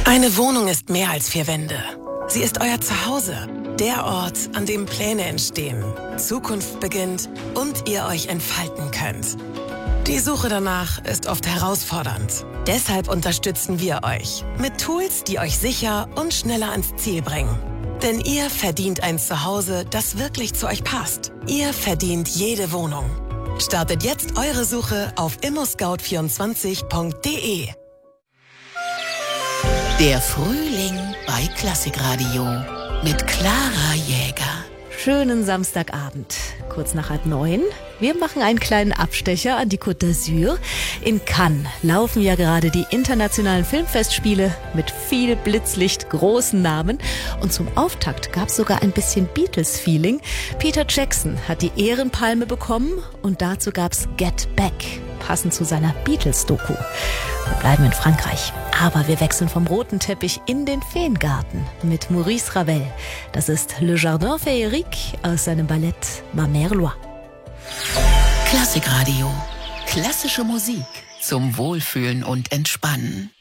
Eine Wohnung ist mehr als 4 Wände. Sie ist euer Zuhause, der Ort, an dem Pläne entstehen, Zukunft beginnt und ihr euch entfalten könnt. Die Suche danach ist oft herausfordernd. Deshalb unterstützen wir euch mit Tools, die euch sicher und schneller ans Ziel bringen. Denn ihr verdient ein Zuhause, das wirklich zu euch passt. Ihr verdient jede Wohnung. Startet jetzt eure Suche auf immoscout24.de. Der Frühling bei Klassikradio mit Clara Jäger. Schönen Samstagabend, kurz nach 8:30. Wir machen einen kleinen Abstecher an die Côte d'Azur. In Cannes laufen ja gerade die internationalen Filmfestspiele mit viel Blitzlicht, großen Namen. Und zum Auftakt gab es sogar ein bisschen Beatles-Feeling. Peter Jackson hat die Ehrenpalme bekommen und dazu gab es Get Back, passend zu seiner Beatles-Doku. Wir bleiben in Frankreich, aber wir wechseln vom roten Teppich in den Feengarten mit Maurice Ravel. Das ist Le Jardin Féerique aus seinem Ballett Ma Mère Loire. Klassikradio. Klassische Musik zum Wohlfühlen und Entspannen.